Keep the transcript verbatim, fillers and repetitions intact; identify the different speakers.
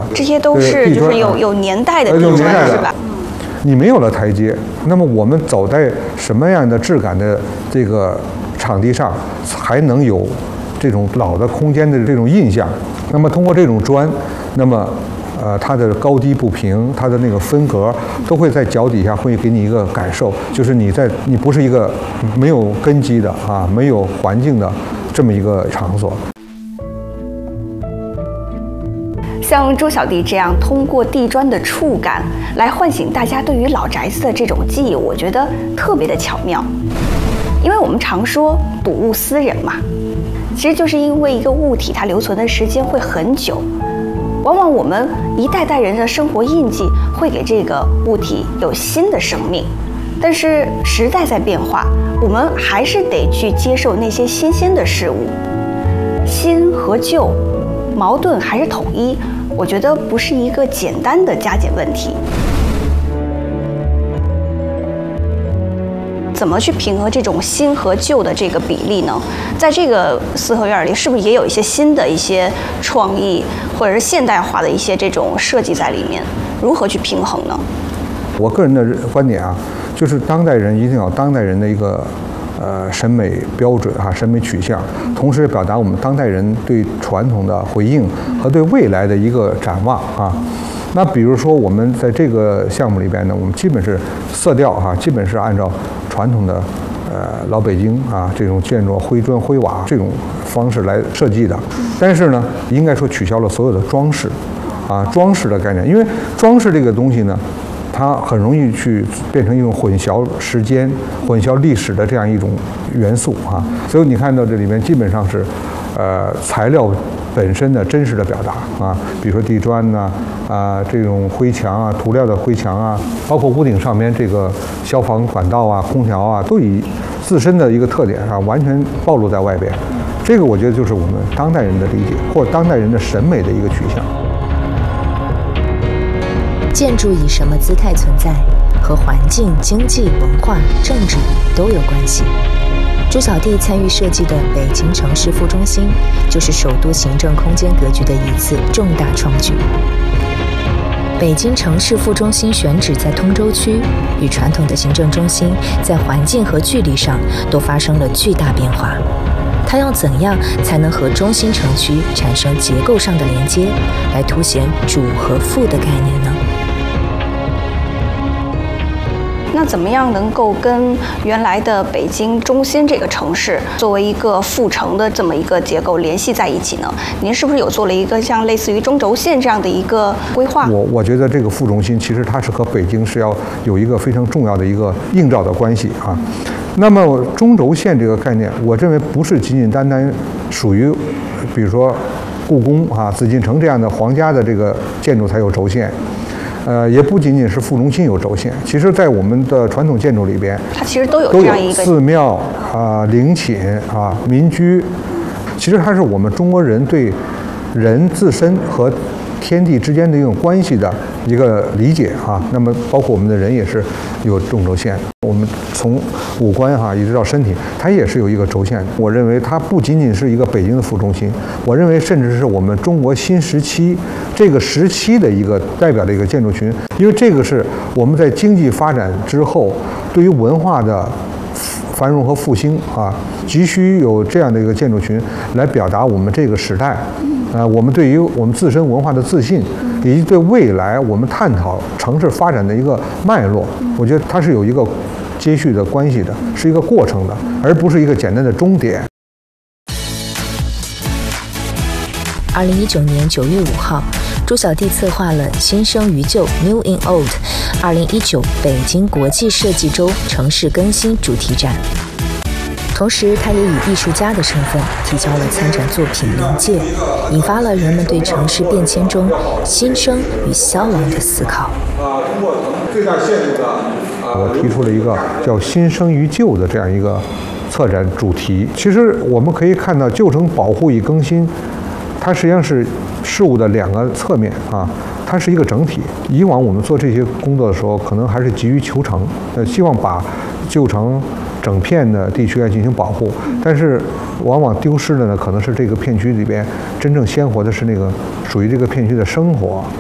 Speaker 1: 这些都是就是有有年代的地砖是吧？
Speaker 2: 你没有了台阶，那么我们走在什么样的质感的这个场地上，才能有这种老的空间的这种印象？那么通过这种砖，那么呃它的高低不平，它的那个分隔，都会在脚底下会给你一个感受，就是你在你不是一个没有根基的啊，没有环境的这么一个场所。
Speaker 1: 像朱小弟这样通过地砖的触感来唤醒大家对于老宅子的这种记忆，我觉得特别的巧妙。因为我们常说睹物思人嘛，其实就是因为一个物体它留存的时间会很久，往往我们一代代人的生活印记会给这个物体有新的生命。但是时代在变化，我们还是得去接受那些新鲜的事物。新和旧，矛盾还是统一，我觉得不是一个简单的加减问题。怎么去平衡这种新和旧的这个比例呢？在这个四合院里，是不是也有一些新的一些创意，或者是现代化的一些这种设计在里面？如何去平衡呢？
Speaker 2: 我个人的观点啊，就是当代人一定要有当代人的一个呃审美标准啊，审美取向，同时表达我们当代人对传统的回应和对未来的一个展望啊。那比如说我们在这个项目里边呢，我们基本是色调哈、啊，基本是按照传统的呃老北京啊这种建筑灰砖灰瓦这种方式来设计的，但是呢，应该说取消了所有的装饰啊装饰的概念，因为装饰这个东西呢，它很容易去变成一种混淆时间、混淆历史的这样一种元素啊，所以你看到这里面基本上是呃材料本身的真实的表达啊，比如说地砖呐、啊，啊这种灰墙啊、涂料的灰墙啊，包括屋顶上面这个消防管道啊、空调啊，都以自身的一个特点啊，完全暴露在外边。这个我觉得就是我们当代人的理解，或者当代人的审美的一个取向。
Speaker 3: 建筑以什么姿态存在，和环境、经济、文化、政治都有关系。朱小弟参与设计的北京城市副中心，就是首都行政空间格局的一次重大创举。北京城市副中心选址在通州区，与传统的行政中心在环境和距离上都发生了巨大变化。它要怎样才能和中心城区产生结构上的连接，来凸显主和副的概念呢？
Speaker 1: 那怎么样能够跟原来的北京中心这个城市作为一个副城的这么一个结构联系在一起呢？您是不是有做了一个像类似于中轴线这样的一个规划？
Speaker 2: 我我觉得这个副中心其实它是和北京是要有一个非常重要的一个映照的关系啊。那么中轴线这个概念，我认为不是仅仅单单属于，比如说故宫啊、紫禁城这样的皇家的这个建筑才有轴线。呃，也不仅仅是副中心有轴线，其实，在我们的传统建筑里边，
Speaker 1: 它其实都有这样一个
Speaker 2: 寺庙啊、陵寝啊、民居，其实它是我们中国人对人自身和天地之间的一种关系的一个理解啊。那么，包括我们的人也是有中轴线，我们从五官哈、啊、一直到身体，它也是有一个轴线。我认为它不仅仅是一个北京的副中心，我认为甚至是我们中国新时期这个时期的一个代表的一个建筑群，因为这个是我们在经济发展之后对于文化的繁荣和复兴啊，急需有这样的一个建筑群来表达我们这个时代。呃，我们对于我们自身文化的自信，以及对未来我们探讨城市发展的一个脉络，我觉得它是有一个接续的关系的，是一个过程的，而不是一个简单的终点。
Speaker 3: 二零一九年九月五号，朱小弟策划了“新生于旧 （New in Old）” 二零一九北京国际设计周城市更新主题展。同时，他也以艺术家的身份提交了参展作品《临界》，引发了人们对城市变迁中新生与消亡的思考。
Speaker 2: 啊，通过最大限度的，我提出了一个叫“新生于旧”的这样一个策展主题。其实我们可以看到，旧城保护与更新，它实际上是事物的两个侧面啊，它是一个整体。以往我们做这些工作的时候，可能还是急于求成，呃，希望把旧城整片的地区来进行保护，但是往往丢失的呢，可能是这个片区里边真正鲜活的是那个属于这个片区的生活。